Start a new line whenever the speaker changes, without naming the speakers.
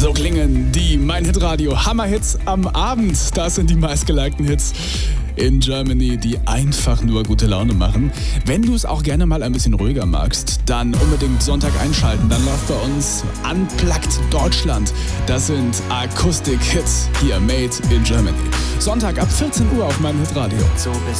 So klingen die Mein Hit Radio Hammerhits am Abend. Das sind die meistgelikten Hits in Germany, die einfach nur gute Laune machen. Wenn du es auch gerne mal ein bisschen ruhiger magst, dann unbedingt Sonntag einschalten. Dann läuft bei uns Unplugged Deutschland. Das sind Akustik-Hits hier made in Germany. Sonntag ab 14 Uhr auf Mein Hit Radio.
So bist